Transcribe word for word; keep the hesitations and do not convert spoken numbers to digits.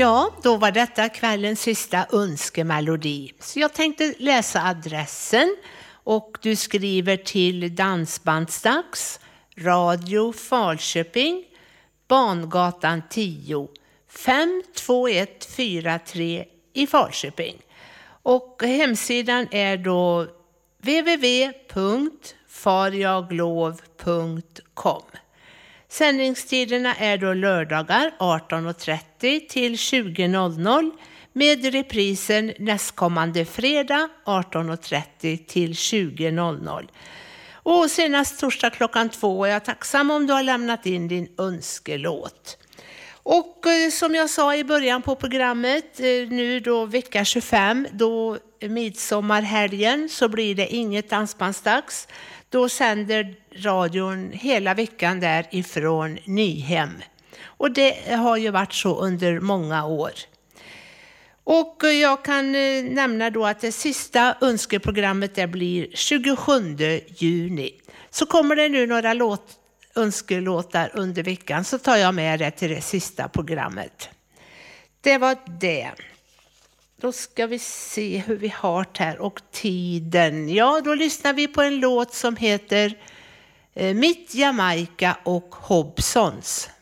Ja, då var detta kvällens sista önskemelodi. Så jag tänkte läsa adressen och du skriver till Dansbandsdags, Radio Falköping, Bangatan tio, fem två ett fyra tre i Falköping. Och hemsidan är då w w w punkt farjaglov punkt com. Sändningstiderna är då lördagar arton trettio till tjugo med reprisen nästkommande fredag arton trettio till tjugo. Och senast torsdag klockan två är jag tacksam om du har lämnat in din önskelåt. Och eh, som jag sa i början på programmet, eh, nu då vecka tjugofem, då midsommarhelgen, så blir det inget dansbandsdags. Då sänder radion hela veckan därifrån Nyhem. Och det har ju varit så under många år. Och eh, jag kan eh, nämna då att det sista önskeprogrammet det blir tjugosjunde juni. Så kommer det nu några låt önskelåtar under veckan, så tar jag med det till det sista programmet. Det var det. Då ska vi se hur vi har det här och tiden. Ja, då lyssnar vi på en låt som heter eh, Mitt Jamaica och Hobsons.